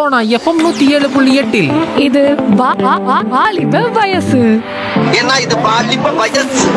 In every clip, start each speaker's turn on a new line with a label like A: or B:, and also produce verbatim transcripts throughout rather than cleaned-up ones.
A: Sona FM நூத்தி ஏழு புள்ளி எட்டில்
B: இது வா- வா- வா- வாலிப வயசு.
C: ஏன்னா இது பாலிப்ப வயசு.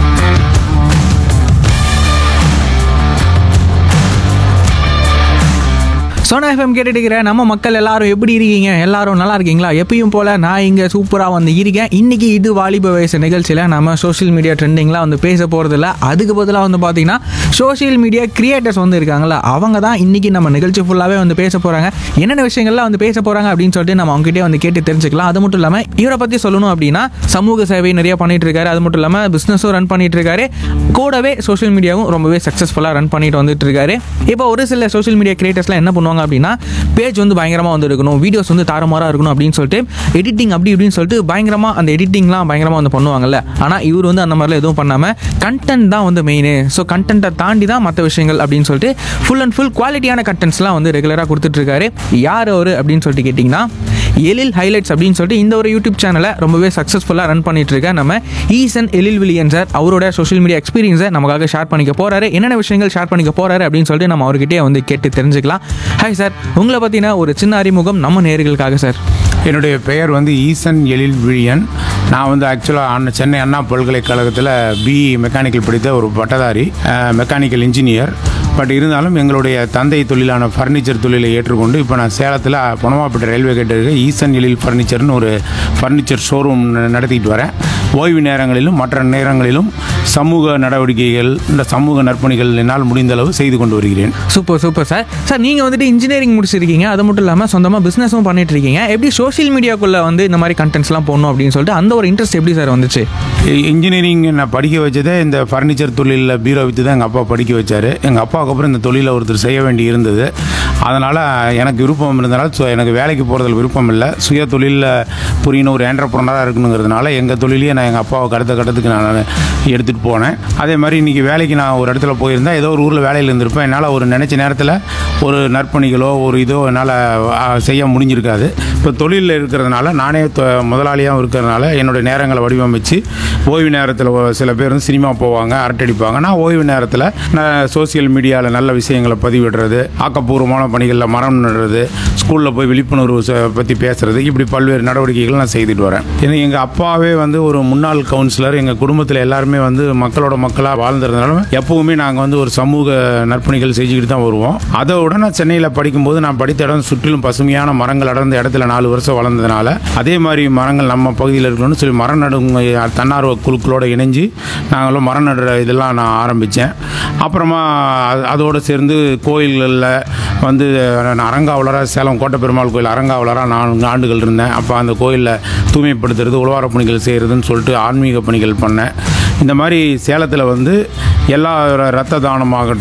D: சோனா எஃப்எம் கேட்டுட்டு இருக்கிற நம்ம மக்கள் எல்லாரும் எப்படி இருக்கீங்க? எல்லாரும் நல்லா இருக்கீங்களா? எப்பயும் போல நான் இங்கே சூப்பராக வந்து இருக்கேன். இன்னைக்கு இது வாலிப வயசு நிகழ்ச்சியில் நம்ம சோஷியல் மீடியா ட்ரெண்டிங்லாம் வந்து பேச போகிறதில்ல. அதுக்கு பதிலாக வந்து பார்த்தீங்கன்னா சோஷியல் மீடியா கிரியேட்டர்ஸ் வந்து இருக்காங்களா, அவங்க தான் இன்னைக்கு நம்ம நிகழ்ச்சி ஃபுல்லாகவே வந்து பேச போகிறாங்க. என்னென்ன விஷயங்கள்லாம் வந்து பேச போகிறாங்க அப்படின்னு சொல்லிட்டு நம்ம அவங்ககிட்டே வந்து கேட்டு தெரிஞ்சுக்கலாம். அது மட்டும் இல்லாமல் இவரை பற்றி சொல்லணும் அப்படின்னா சமூக சேவை நிறைய பண்ணிட்டு இருக்காரு. அது மட்டும் இல்லாமல் பிஸ்னஸும் ரன் பண்ணிட்டு இருக்காரு. கூடவே சோஷியல் மீடியாவும் ரொம்பவே சக்ஸஸ்ஃபுல்லாக ரன் பண்ணிட்டு வந்துட்டு இருக்காரு. இப்போ ஒரு சில சோஷியல் மீடியா கிரியேட்டர்ஸ்லாம் என்ன பண்ணுவாங்க அப்படின்னா, பேஜ் வந்து பயங்கரமாக வந்து இருக்கணும், வீடியோஸ் வந்து தாறுமாறாக இருக்கணும் அப்படின்னு சொல்லிட்டு எடிட்டிங் அப்படி இப்படின்னு சொல்லிட்டு பயங்கரமாக அந்த எடிட்டிங்லாம் பயங்கரமாக வந்து பண்ணுவாங்கல்ல. ஆனால் இவர் வந்து அந்த மாதிரிலாம் எதுவும் பண்ணாமல் கண்டென்ட் தான் வந்து மெயின். ஸோ கண்டென்ட்டை தாண்டி தான் மற்ற விஷயங்கள் அப்படின்னு சொல்லிட்டு ஃபுல் அண்ட் ஃபுல் குவாலிட்டியான கண்டென்ட்ஸ்லாம் வந்து ரெகுலராக கொடுத்துட்ருக்காரு. யார் அவர் அப்படின்னு சொல்லிட்டு கேட்டிங்கன்னா, எழில் ஹைலைட்ஸ் அப்படின்னு சொல்லிட்டு இந்த ஒரு யூடியூப் சேனலை ரொம்பவே சக்ஸஸ்ஃபுல்லாக ரன் பண்ணிட்டு இருக்க நம்ம ஈசன் எழில் வில்லியன் சார் அவரோட சோஷியல் மீடியா எக்ஸ்பீரியன்ஸை நமக்காக ஷேர் பண்ணிக்க போறாரு. என்னென்ன விஷயங்கள் ஷேர் பண்ணிக்க போறாரு அப்படின்னு சொல்லிட்டு நம்ம அவர்கிட்டயே வந்து கேட்டு தெரிஞ்சுக்கலாம். ஹாய் சார், உங்களை பற்றின ஒரு சின்ன அறிமுகம் நம்ம நேயர்களுக்காக சார்.
E: என்னுடைய பெயர் வந்து ஈசன் எழில் விழியன். நான் வந்து ஆக்சுவலாக சென்னை அண்ணா பல்கலைக்கழகத்தில் பிஇ மெக்கானிக்கல் படித்த ஒரு பட்டதாரி மெக்கானிக்கல் இன்ஜினியர். பட் இருந்தாலும் எங்களுடைய தந்தை தொழிலான ஃபர்னிச்சர் தொழிலை ஏற்றுக்கொண்டு இப்போ நான் சேலத்தில் பொனவாப்பேட்டை ரயில்வே கேட்டு இருக்க ஈசன் எழில் ஃபர்னிச்சர்னு ஒரு ஃபர்னிச்சர் ஷோரூம் நடத்திட்டு வரேன். ஓய்வு நேரங்களிலும் மற்ற நேரங்களிலும் சமூக நடவடிக்கைகள், இந்த சமூக நற்பணிகள் என்னால் முடிந்த அளவு செய்து கொண்டு வருகிறேன்.
D: Super super sir. சார் நீங்கள் வந்துட்டு இன்ஜினியரிங் முடிச்சிருக்கீங்க, அது மட்டும் இல்லாமல் சொந்தமாக பிஸ்னஸும் பண்ணிட்டு இருக்கீங்க. எப்படி சோஷியல் மீடியாக்குள்ளே வந்து இந்த மாதிரி கண்டென்ட்ஸ்லாம் போடணும் அப்படின்னு சொல்லிட்டு அந்த ஒரு இன்ட்ரெஸ்ட் எப்படி சார் வந்துச்சு?
E: இன்ஜினியரிங் நான் படிக்க வச்சதே இந்த ஃபர்னிச்சர் தொழிலில் பீரோ விற்று தான் எங்கள் அப்பா படிக்க வச்சார். எங்கள் அப்பாவுக்கு அப்புறம் இந்த தொழிலை ஒருத்தர் செய்ய வேண்டி இருந்தது. அதனால் எனக்கு விருப்பம் இருந்தனால ஸோ எனக்கு வேலைக்கு போகிறதுல விருப்பம் இல்லை, சுய தொழிலில் புரியணும், ஒரு என்டர்ப்ரனராக இருக்கணுங்கிறதுனால எங்கள் தொழிலையே நான் எங்கள் அப்பாவை அடுத்த கட்டத்துக்கு நான் எடுத்துகிட்டு போனேன். அதே மாதிரி இன்றைக்கி வேலைக்கு நான் ஒரு இடத்துல போயிருந்தேன், ஏதோ ஒரு ஊரில் வேலையில் இருந்திருப்பேன். என்னால் ஒரு நினச்ச நேரத்தில் ஒரு நற்பணிகளோ ஒரு இதோ என்னால் செய்ய முடிஞ்சிருக்காது. இப்போ தொழிலில் இருக்கிறதுனால நானே முதலாளியாகவும் இருக்கிறதுனால என்னுடைய நேரங்களை வடிவமைச்சு ஓய்வு நேரத்தில் சில பேர் வந்து சினிமா போவாங்க, அரட்டடிப்பாங்க. நான் ஓய்வு நேரத்தில் நான் சோசியல் மீடியாவில் நல்ல விஷயங்களை பதிவிடுறது, ஆக்கப்பூர்வமான பணிகளில் மரம் நடுறது, ஸ்கூலில் போய் விழிப்புணர்வு பற்றி பேசுகிறது, இப்படி பல்வேறு நடவடிக்கைகள் நான் செய்துட்டு வரேன். ஏன்னா எங்கள் அப்பாவே வந்து ஒரு முன்னாள் கவுன்சிலர். எங்கள் குடும்பத்தில் எல்லாருமே வந்து மக்களோட மக்களாக வாழ்ந்துருந்தனால எப்பவுமே நாங்கள் வந்து ஒரு சமூக நற்பணிகள் செஞ்சுக்கிட்டு தான் வருவோம். அதோட நான் சென்னையில் படிக்கும்போது நான் படித்த இடம் சுற்றிலும் பசுமையான மரங்கள் அடர்ந்த இடத்துல நாலு வருஷம் வளர்ந்ததுனால அதே மாதிரி மரங்கள் நம்ம பகுதியில் இருக்கணும்னு சொல்லி மரம் நடும் தன்னார்வ குழுக்களோடு இணைஞ்சு நாங்களும் மரம் நடுற இதெல்லாம் நான் ஆரம்பித்தேன். அப்புறமா அதோடு சேர்ந்து கோயில்களில் வந்து அரங்காவலராக சேலம் கோட்டை பெருமாள் கோயில் அரங்காவலராக நான்கு ஆண்டுகள் இருந்தேன். அப்போ அந்த கோயிலில் தூய்மைப்படுத்துறது, உழவார பணிகள் செய்கிறதுன்னு சொல்லிட்டு ஆன்மீக பணிகள் பண்ணேன். இந்த மாதிரி சேலத்தில் வந்து எல்லா இரத்த தானமாகட்டும்,